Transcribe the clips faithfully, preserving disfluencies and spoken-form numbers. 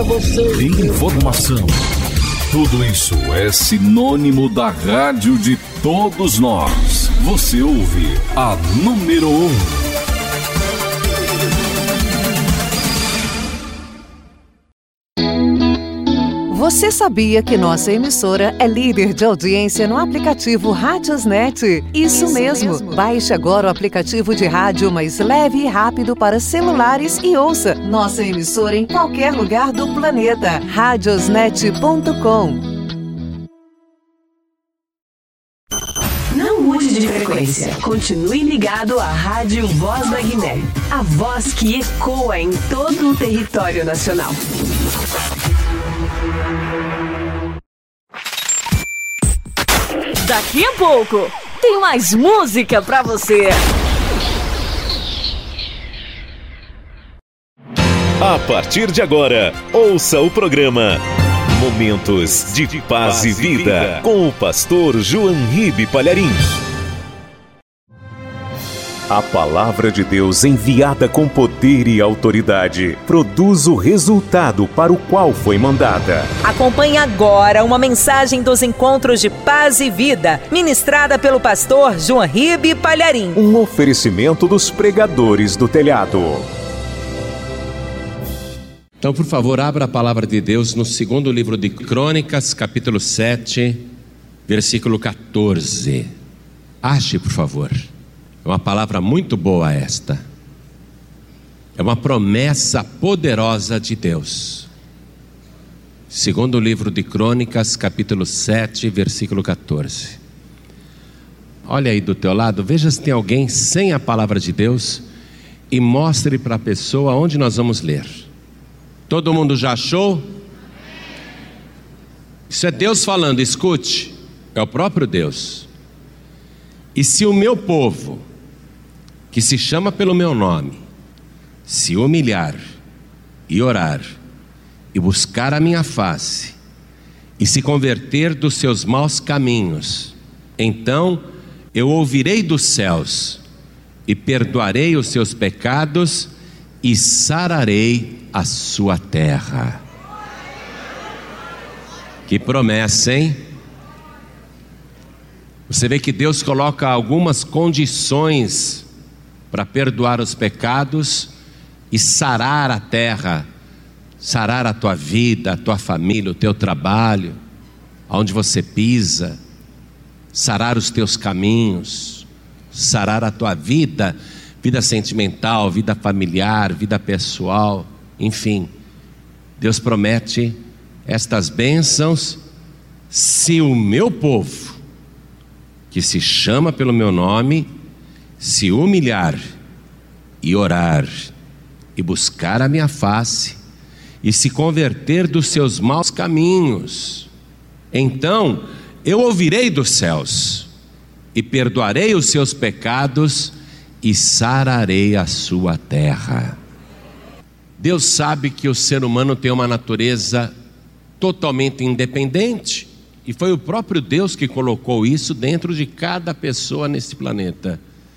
Informação. Tudo isso é sinônimo da rádio de todos nós. Você ouve a número um. Você sabia que nossa emissora é líder de audiência no aplicativo Radiosnet? Isso, Isso mesmo. mesmo. Baixe agora o aplicativo de rádio mais leve e rápido para celulares e ouça nossa emissora em qualquer lugar do planeta. radiosnet ponto com. Não mude de frequência. Continue ligado à Rádio Voz da Guiné. A voz que ecoa em todo o território nacional. Daqui a pouco tem mais música pra você. A partir de agora, ouça o programa Momentos de Paz e Vida com o pastor João Ribe Palharim. A palavra de Deus enviada com poder e autoridade produz o resultado para o qual foi mandada. Acompanhe agora uma mensagem dos Encontros de Paz e Vida, ministrada pelo pastor João Ribe Palharim. Um oferecimento dos pregadores do telhado. Então, por favor, abra a palavra de Deus no segundo livro de Crônicas, capítulo sete, versículo quatorze. Ache, por favor. É uma palavra muito boa esta. É uma promessa poderosa de Deus. Segundo livro de Crônicas, capítulo sete, versículo quatorze. Olha aí do teu lado, veja se tem alguém sem a palavra de Deus e mostre para a pessoa onde nós vamos ler. Todo mundo já achou? Isso é Deus falando, escute. É o próprio Deus. E se o meu povo, que se chama pelo meu nome, se humilhar e orar e buscar a minha face e se converter dos seus maus caminhos, então eu ouvirei dos céus e perdoarei os seus pecados e sararei a sua terra. Que promessa, hein? Você vê que Deus coloca algumas condições para perdoar os pecados e sarar a terra, sarar a tua vida, a tua família, o teu trabalho, aonde você pisa, sarar os teus caminhos, sarar a tua vida, vida sentimental, vida familiar, vida pessoal, enfim. Deus promete estas bênçãos se o meu povo, que se chama pelo meu nome, se humilhar e orar e buscar a minha face e se converter dos seus maus caminhos, então eu ouvirei dos céus e perdoarei os seus pecados e sararei a sua terra. Deus sabe que o ser humano tem uma natureza totalmente independente, e foi o próprio Deus que colocou isso dentro de cada pessoa nesse planeta.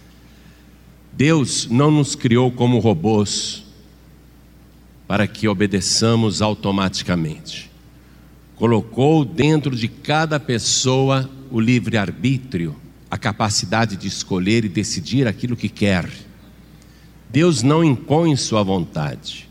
Deus não nos criou como robôs para que obedeçamos automaticamente. Colocou dentro de cada pessoa o livre-arbítrio, a capacidade de escolher e decidir aquilo que quer. Deus não impõe sua vontade.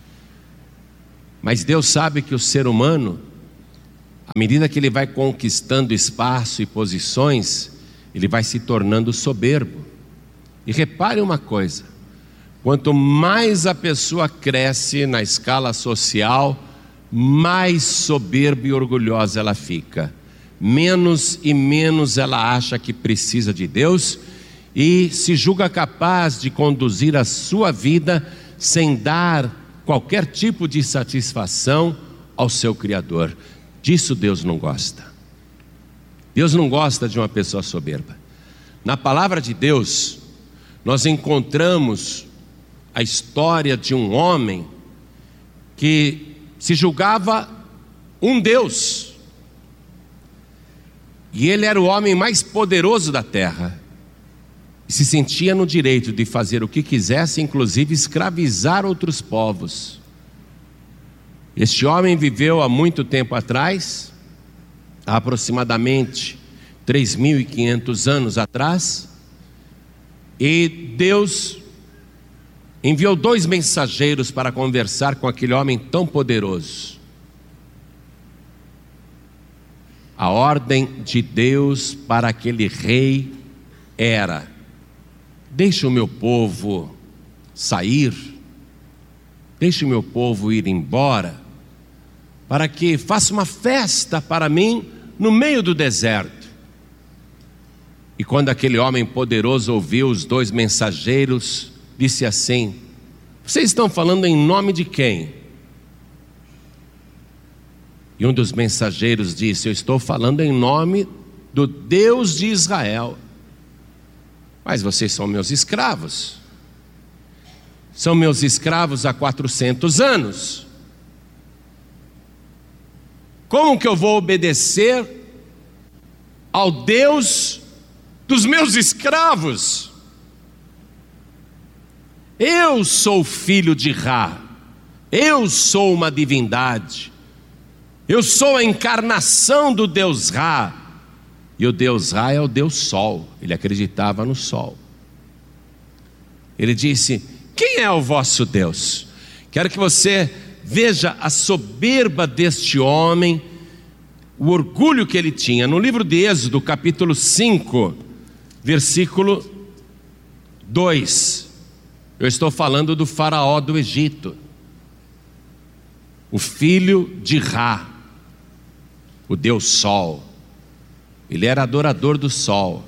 Mas Deus sabe que o ser humano, à medida que ele vai conquistando espaço e posições, ele vai se tornando soberbo. E repare uma coisa: quanto mais a pessoa cresce na escala social, mais soberba e orgulhosa ela fica. Menos e menos ela acha que precisa de Deus e se julga capaz de conduzir a sua vida sem dar qualquer tipo de satisfação ao seu Criador. Disso Deus não gosta. Deus não gosta de uma pessoa soberba. Na palavra de Deus, nós encontramos a história de um homem que se julgava um Deus, e ele era o homem mais poderoso da terra, e se sentia no direito de fazer o que quisesse, inclusive escravizar outros povos. Este homem viveu há muito tempo atrás, há aproximadamente três mil e quinhentos anos atrás, e Deus enviou dois mensageiros para conversar com aquele homem tão poderoso. A ordem de Deus para aquele rei era: deixe o meu povo sair, deixe o meu povo ir embora, para que faça uma festa para mim no meio do deserto. E quando aquele homem poderoso ouviu os dois mensageiros, disse assim: vocês estão falando em nome de quem? E um dos mensageiros disse: eu estou falando em nome do Deus de Israel. Mas vocês são meus escravos. São meus escravos há quatrocentos anos. Como que eu vou obedecer ao Deus dos meus escravos? Eu sou filho de Ra, eu sou uma divindade, eu sou a encarnação do Deus Ra, e o Deus Ra é o Deus Sol. Ele acreditava no Sol. Ele disse: quem é o vosso Deus? Quero que você veja a soberba deste homem, o orgulho que ele tinha. No livro de Êxodo, capítulo cinco, versículo dois, eu estou falando do faraó do Egito, o filho de Ra, o Deus Sol. Ele era adorador do sol.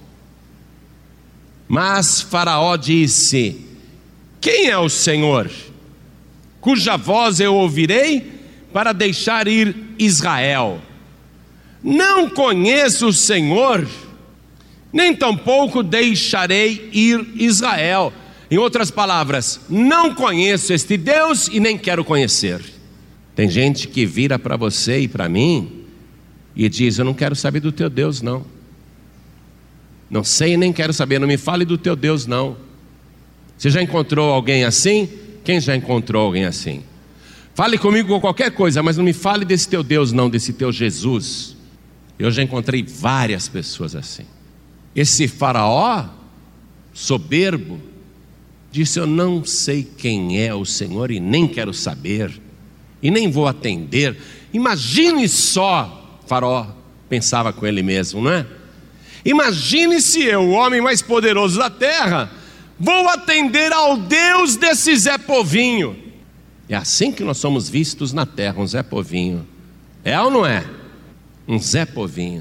Mas faraó disse: quem é o Senhor, cuja voz eu ouvirei para deixar ir Israel? Não conheço o Senhor, nem tampouco deixarei ir Israel. Em outras palavras, não conheço este Deus e nem quero conhecer. Tem gente que vira para você e para mim e diz: eu não quero saber do teu Deus não. Não sei, nem quero saber, não me fale do teu Deus não. Você já encontrou alguém assim? Quem já encontrou alguém assim? Fale comigo com qualquer coisa, mas não me fale desse teu Deus não, desse teu Jesus. Eu já encontrei várias pessoas assim. Esse faraó soberbo disse: eu não sei quem é o Senhor e nem quero saber, e nem vou atender. Imagine só, faraó pensava com ele mesmo, não é? Imagine se eu, o homem mais poderoso da terra, vou atender ao Deus desse Zé Povinho. É assim que nós somos vistos na terra, um Zé Povinho. É ou não é? Um Zé Povinho.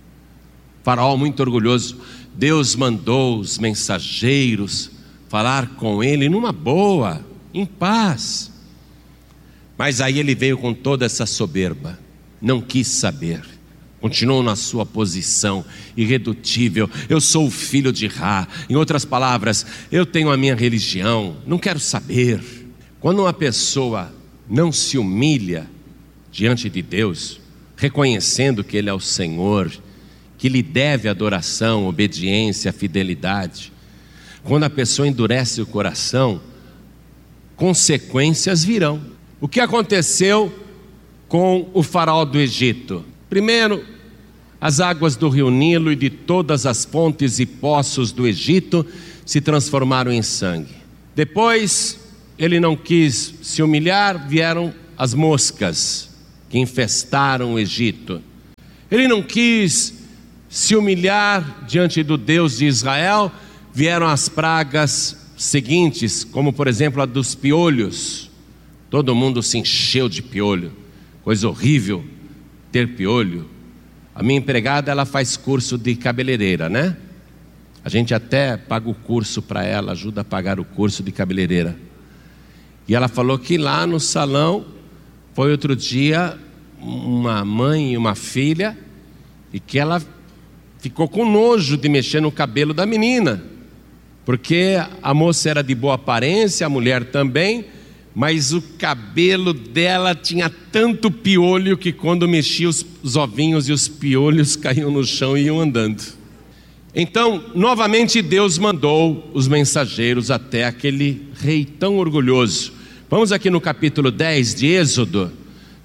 Faraó muito orgulhoso. Deus mandou os mensageiros falar com ele numa boa, em paz. Mas aí ele veio com toda essa soberba, não quis saber, continuou na sua posição irredutível. Eu sou o filho de Ra. Em outras palavras, eu tenho a minha religião, não quero saber. Quando uma pessoa não se humilha diante de Deus, reconhecendo que Ele é o Senhor, que lhe deve adoração, obediência, fidelidade, quando a pessoa endurece o coração, consequências virão. O que aconteceu com o faraó do Egito? Primeiro, as águas do rio Nilo e de todas as fontes e poços do Egito se transformaram em sangue. Depois, ele não quis se humilhar, vieram as moscas que infestaram o Egito. Ele não quis se humilhar diante do Deus de Israel, vieram as pragas seguintes, como por exemplo a dos piolhos. Todo mundo se encheu de piolho, coisa horrível ter piolho. A minha empregada, ela faz curso de cabeleireira, né? A gente até paga o curso para ela, ajuda a pagar o curso de cabeleireira. E ela falou que lá no salão, foi outro dia, uma mãe e uma filha, e que ela ficou com nojo de mexer no cabelo da menina, porque a moça era de boa aparência, a mulher também, mas o cabelo dela tinha tanto piolho que quando mexia os, os ovinhos e os piolhos caíam no chão e iam andando. Então, novamente Deus mandou os mensageiros até aquele rei tão orgulhoso. Vamos aqui no capítulo dez de Êxodo,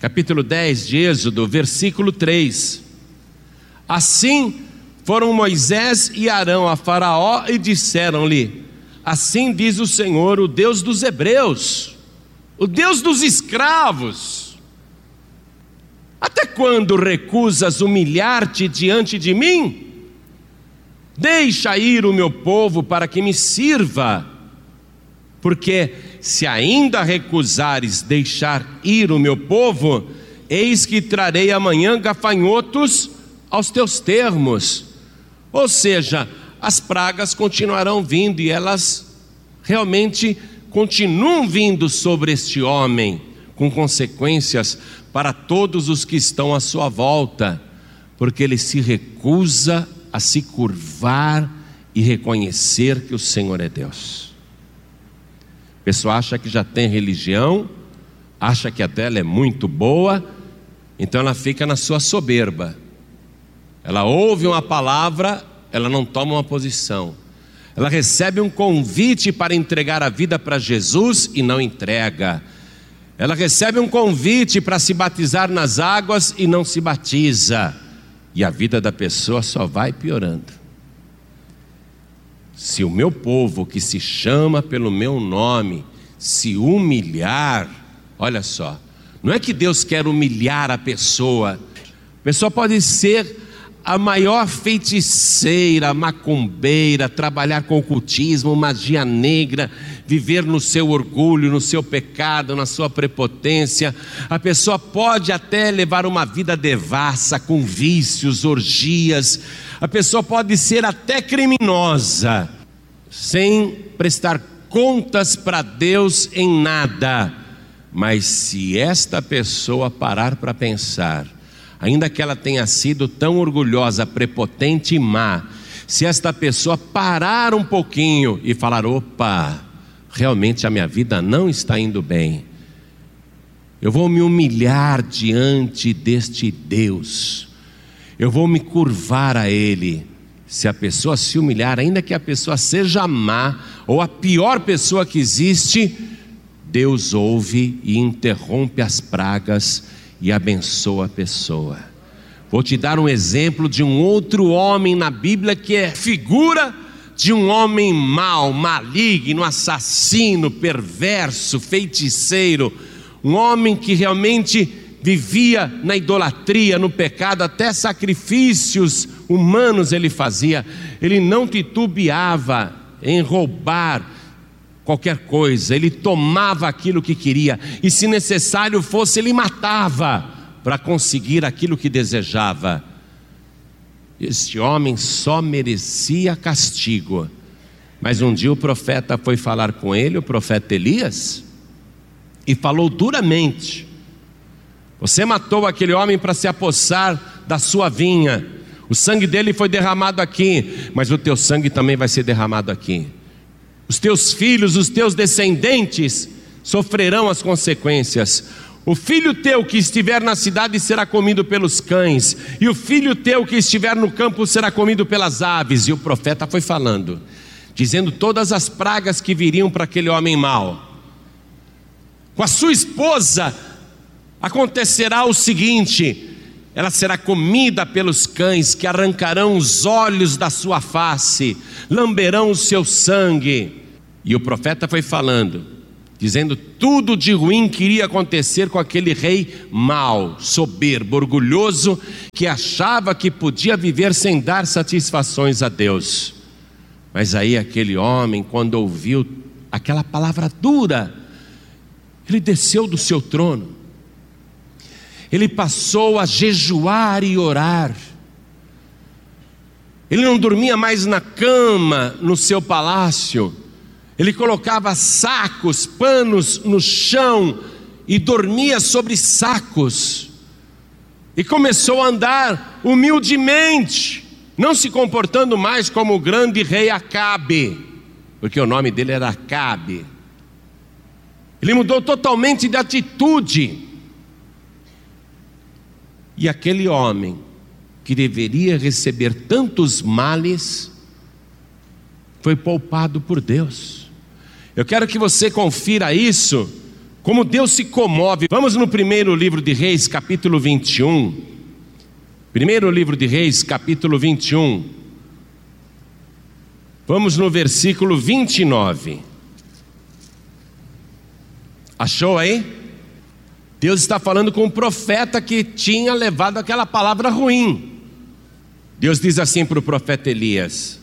capítulo dez de Êxodo, versículo três. Assim foram Moisés e Arão a Faraó e disseram-lhe: assim diz o Senhor, o Deus dos hebreus, o Deus dos escravos: até quando recusas humilhar-te diante de mim? Deixa ir o meu povo para que me sirva, porque se ainda recusares deixar ir o meu povo, eis que trarei amanhã gafanhotos aos teus termos. Ou seja, as pragas continuarão vindo, e elas realmente continuam vindo sobre este homem, com consequências para todos os que estão à sua volta, porque ele se recusa a se curvar e reconhecer que o Senhor é Deus. A pessoa acha que já tem religião, acha que até ela é muito boa, então ela fica na sua soberba. Ela ouve uma palavra, ela não toma uma posição. Ela recebe um convite para entregar a vida para Jesus e não entrega. Ela recebe um convite para se batizar nas águas e não se batiza. E a vida da pessoa só vai piorando. Se o meu povo, que se chama pelo meu nome, se humilhar, olha só, não é que Deus quer humilhar a pessoa. A pessoa pode ser a maior feiticeira, macumbeira, trabalhar com ocultismo, magia negra, viver no seu orgulho, no seu pecado, na sua prepotência. A pessoa pode até levar uma vida devassa, com vícios, orgias. A pessoa pode ser até criminosa, sem prestar contas para Deus em nada. Mas se esta pessoa parar para pensar, ainda que ela tenha sido tão orgulhosa, prepotente e má, se esta pessoa parar um pouquinho e falar: opa, realmente a minha vida não está indo bem, eu vou me humilhar diante deste Deus, eu vou me curvar a Ele. Se a pessoa se humilhar, ainda que a pessoa seja má, ou a pior pessoa que existe, Deus ouve e interrompe as pragas e abençoa a pessoa. Vou te dar um exemplo de um outro homem na Bíblia, que é figura de um homem mau, maligno, assassino, perverso, feiticeiro. Um homem que realmente vivia na idolatria, no pecado, até sacrifícios humanos ele fazia. Ele não titubeava em roubar qualquer coisa, ele tomava aquilo que queria, e se necessário fosse, ele matava para conseguir aquilo que desejava. Este homem só merecia castigo. Mas um dia o profeta foi falar com ele, o profeta Elias, e falou duramente: você matou aquele homem para se apossar da sua vinha, o sangue dele foi derramado aqui, mas o teu sangue também vai ser derramado aqui. Os teus filhos, os teus descendentes sofrerão as consequências. O filho teu que estiver na cidade será comido pelos cães, e o filho teu que estiver no campo será comido pelas aves. E o profeta foi falando, dizendo todas as pragas que viriam para aquele homem mau. Com a sua esposa acontecerá o seguinte: ela será comida pelos cães, que arrancarão os olhos da sua face, lamberão o seu sangue. E o profeta foi falando, dizendo tudo de ruim que iria acontecer com aquele rei mau, soberbo, orgulhoso, que achava que podia viver sem dar satisfações a Deus. Mas aí aquele homem, quando ouviu aquela palavra dura, ele desceu do seu trono, ele passou a jejuar e orar. Ele não dormia mais na cama no seu palácio, ele colocava sacos, panos no chão e dormia sobre sacos, e começou a andar humildemente, não se comportando mais como o grande rei Acabe, porque o nome dele era Acabe. Ele mudou totalmente de atitude. E aquele homem que deveria receber tantos males foi poupado por Deus. Eu quero que você confira isso Como Deus se comove. Vamos no primeiro livro de Reis, capítulo vinte e um. Primeiro livro de Reis, capítulo vinte e um. Vamos no versículo vinte e nove. Achou aí? Deus está falando com um profeta que tinha levado aquela palavra ruim. Deus diz assim para o profeta Elias: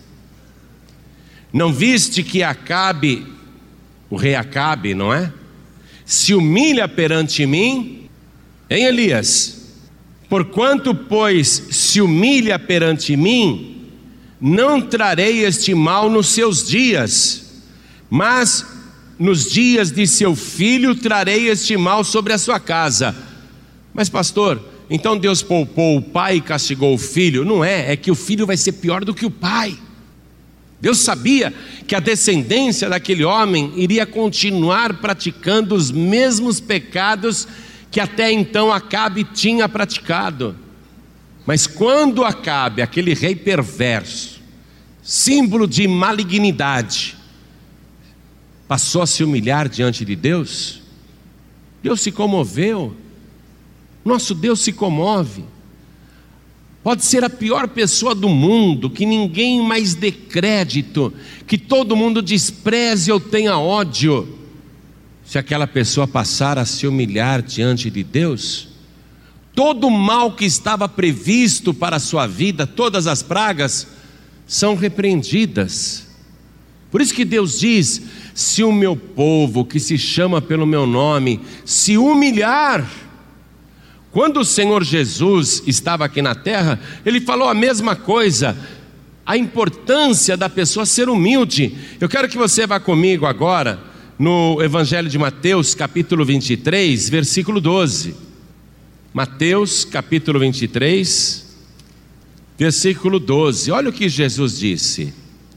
não viste que Acabe, o rei Acabe, não é? Se humilha perante mim, hein, Elias? Porquanto, pois, se humilha perante mim, não trarei este mal nos seus dias, mas nos dias de seu filho trarei este mal sobre a sua casa. Mas pastor, então Deus poupou o pai e castigou o filho? Não é, é que o filho vai ser pior do que o pai. Deus sabia que a descendência daquele homem iria continuar praticando os mesmos pecados que até então Acabe tinha praticado. Mas quando Acabe, aquele rei perverso, símbolo de malignidade, passou a se humilhar diante de Deus, Deus se comoveu. Nosso Deus se comove. Pode ser a pior pessoa do mundo, que ninguém mais dê crédito, que todo mundo despreze ou tenha ódio. Se aquela pessoa passar a se humilhar diante de Deus, todo o mal que estava previsto para a sua vida, todas as pragas, são repreendidas. Por isso que Deus diz: se o meu povo, que se chama pelo meu nome, se humilhar. Quando o Senhor Jesus estava aqui na terra, Ele falou a mesma coisa, a importância da pessoa ser humilde. Eu quero que você vá comigo agora no Evangelho de Mateus, capítulo vinte e três, versículo doze. Mateus, capítulo vinte e três, versículo doze. Olha o que Jesus disse: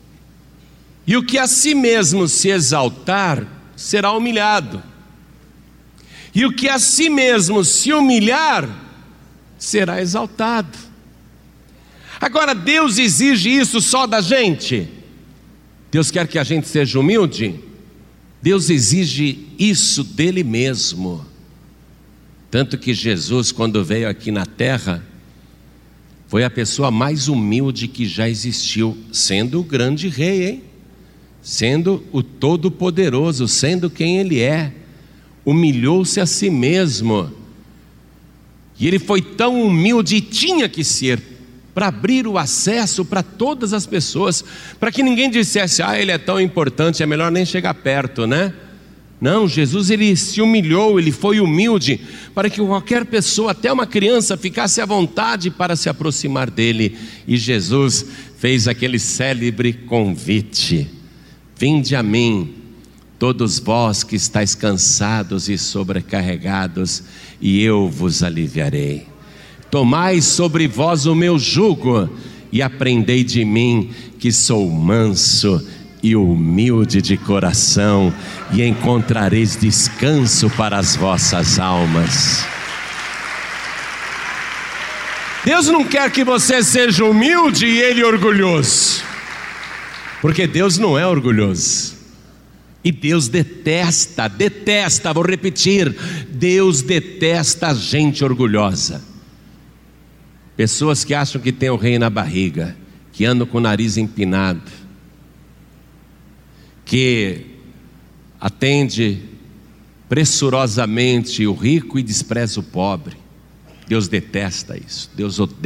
e o que a si mesmo se exaltar, será humilhado. E o que a si mesmo se humilhar, será exaltado. Agora, Deus exige isso só da gente? Deus quer que a gente seja humilde? Deus exige isso dele mesmo. Tanto que Jesus, quando veio aqui na terra, foi a pessoa mais humilde que já existiu, sendo o grande rei, hein? Sendo o todo-poderoso, sendo quem ele é. Humilhou-se a si mesmo. E ele foi tão humilde, e tinha que ser, para abrir o acesso para todas as pessoas, para que ninguém dissesse: ah, ele é tão importante, é melhor nem chegar perto, né? Não, Jesus, ele se humilhou, ele foi humilde, para que qualquer pessoa, até uma criança, ficasse à vontade para se aproximar dele. E Jesus fez aquele célebre convite: vinde a mim, todos vós que estáis cansados e sobrecarregados, e eu vos aliviarei. Tomai sobre vós o meu jugo, e aprendei de mim, que sou manso e humilde de coração, e encontrareis descanso para as vossas almas. Deus não quer que você seja humilde e ele orgulhoso, porque Deus não é orgulhoso. E Deus detesta, detesta, vou repetir, Deus detesta a gente orgulhosa. Pessoas que acham que tem o rei na barriga, que andam com o nariz empinado, que atende pressurosamente o rico e despreza o pobre. Deus detesta isso, Deus odeia.